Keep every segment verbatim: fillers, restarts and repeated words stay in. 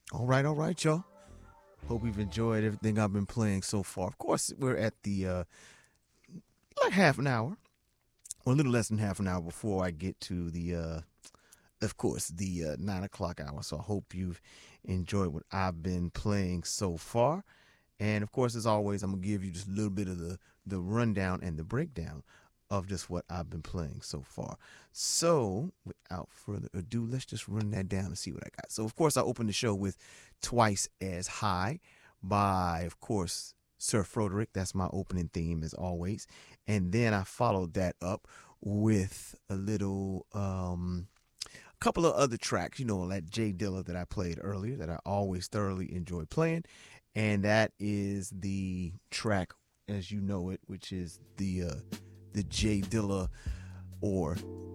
All right, all right, y'all. Hope you've enjoyed everything I've been playing so far. Of course, we're at the uh, like half an hour, or a little less than half an hour before I get to the, uh, of course, the uh, nine o'clock hour. So I hope you've enjoyed what I've been playing so far. And of course, as always, I'm gonna give you just a little bit of the the rundown and the breakdown of just what I've been playing so far. So, without further ado, let's just run that down and see what I got. So, of course, I opened the show with Twice as High by, of course, Sir Froderick. That's my opening theme, as always. And then I followed that up with a little, um, a couple of other tracks, you know, like Jay Dilla that I played earlier that I always thoroughly enjoy playing. And that is the track, as you know it, which is the uh, the Jay Dilla or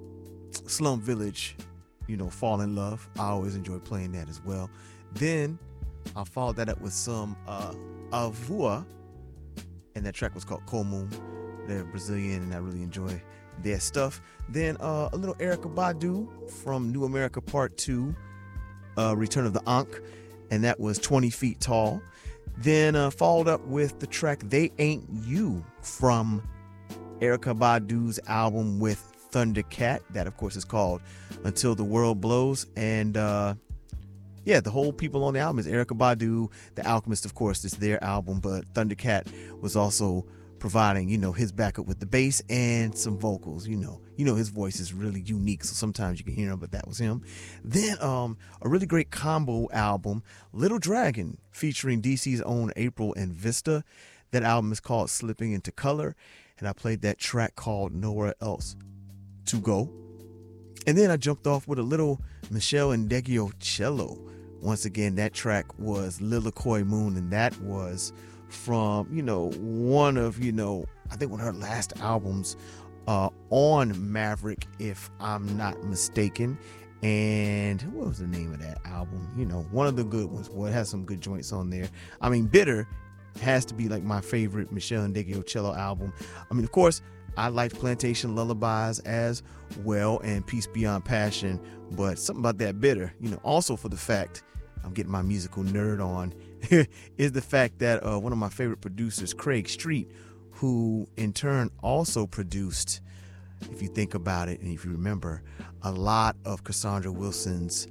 Slum Village, you know, Fall in Love. I always enjoy playing that as well. Then I followed that up with some uh, Avua, and that track was called Cold They're Brazilian, and I really enjoy their stuff. Then uh, a little Erykah Badu from New America Part two, uh, Return of the Ankh, and that was twenty feet Tall. Then uh, followed up with the track They Ain't You from Erykah Badu's album with Thundercat. That, of course, is called Until the World Blows. And uh, yeah, the whole people on the album is Erykah Badu. The Alchemist, of course, is their album, but Thundercat was also providing, you know, his backup with the bass and some vocals. You know, you know his voice is really unique, so sometimes you can hear him, but that was him. Then um, a really great combo album, Little Dragon, featuring D C's own April and Vista. That album is called Slipping into Color, and I played that track called Nowhere Else to Go. And then I jumped off with a little Michelle Ndegeocello. Once again, that track was Lilikoi Moon, and that was from, you know, one of, you know, I think one of her last albums uh, on Maverick, if I'm not mistaken. And what was the name of that album? You know, one of the good ones. Well, it has some good joints on there. I mean, Bitter has to be like my favorite Michelle Ndegeocello album. I mean, of course, I liked Plantation Lullabies as well and Peace Beyond Passion, but something about that Bitter, you know, also for the fact, I'm getting my musical nerd on, is the fact that uh, one of my favorite producers, Craig Street, who in turn also produced, if you think about it and if you remember, a lot of Cassandra Wilson's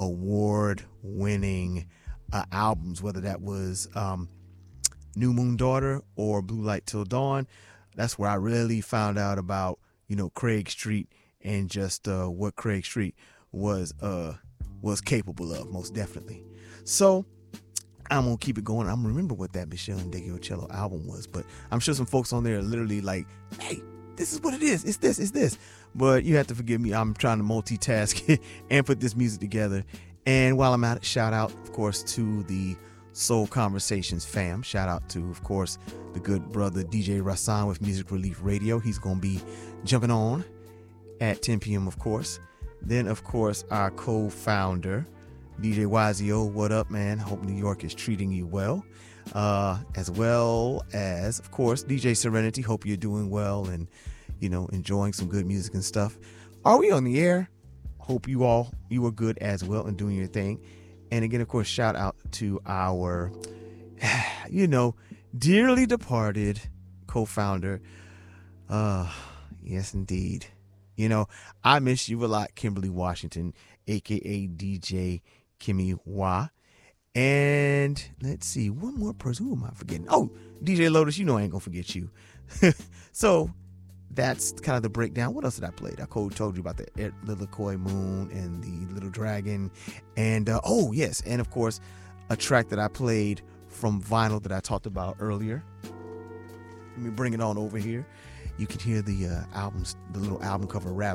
award-winning uh, albums, whether that was um, New Moon Daughter or Blue Light Till Dawn. That's where I really found out about, you know, Craig Street and just uh, what Craig Street was uh, was capable of, most definitely. So I'm gonna keep it going. I'm gonna remember what that Michelle Ndegeocello album was, but I'm sure some folks on there are literally like, "Hey, this is what it is. It's this. It's this." But you have to forgive me. I'm trying to multitask and put this music together. And while I'm at it, shout out, of course, to the Soul Conversations fam. Shout out to, of course, the good brother D J Rasan with Music Relief Radio. He's going to be jumping on at ten p.m., of course. Then, of course, our co-founder, D J Y Z O. What up, man? Hope New York is treating you well. Uh, as well as, of course, D J Serenity. Hope you're doing well and, you know, enjoying some good music and stuff. Are we on the air? Hope you all, you are good as well and doing your thing. And again, of course, shout out to our, you know, dearly departed co-founder. Uh, yes, indeed. You know, I miss you a lot, Kimberly Washington, a k a. D J Kimmy Wah. And let's see, one more person. Who am I forgetting? Oh, D J Lotus, you know I ain't going to forget you. So that's kind of the breakdown. What else did I play? I told you about the Lilikoi Moon and the Little Dragon. And, uh, oh, yes. And, of course, a track that I played from vinyl that I talked about earlier. Let me bring it on over here. You can hear the uh, albums, the little album cover rap.